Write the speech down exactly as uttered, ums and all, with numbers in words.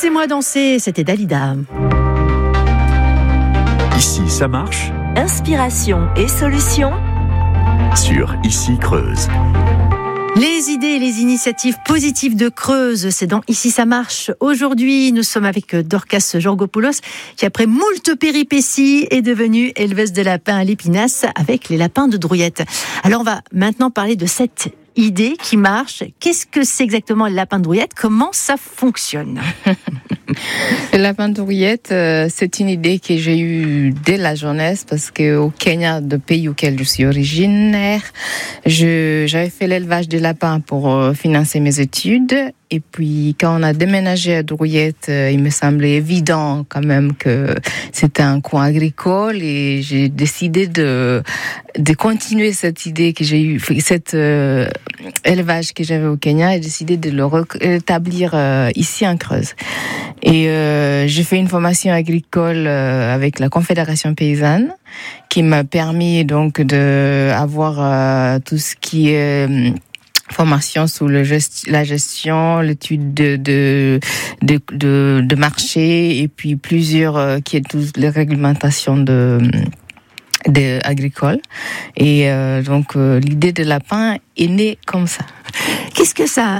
Laissez-moi danser, c'était Dalida. Ici, ça marche. Inspiration et solutions Sur Ici Creuse. Les idées et les initiatives positives de Creuse, c'est dans Ici ça marche. Aujourd'hui, nous sommes avec Dorcas Georgopoulos, qui après moult péripéties est devenue éleveuse de lapins à l'Épinasse avec les lapins de Drouillette. Alors on va maintenant parler de cette idée qui marche. Qu'est-ce que c'est exactement le lapin de Drouillette ? Comment ça fonctionne ? Le lapin de Drouillette, euh, c'est une idée que j'ai eue dès la jeunesse parce qu'au Kenya, le pays auquel je suis originaire, je, j'avais fait l'élevage de lapins pour euh, financer mes études. Et puis, quand on a déménagé à Drouillette, euh, il me semblait évident quand même que c'était un coin agricole et j'ai décidé de, de continuer cette idée que j'ai eue, cet euh, élevage que j'avais au Kenya et décidé de le rétablir euh, ici en Creuse. Et euh, j'ai fait une formation agricole euh, avec la Confédération paysanne qui m'a permis donc de avoir euh, tout ce qui est euh, formation sur le gest- la gestion, l'étude de de, de de de marché et puis plusieurs euh, qui est toutes les réglementations de de agricole. Et euh, donc euh, l'idée de lapin est née comme ça. Qu'est-ce que ça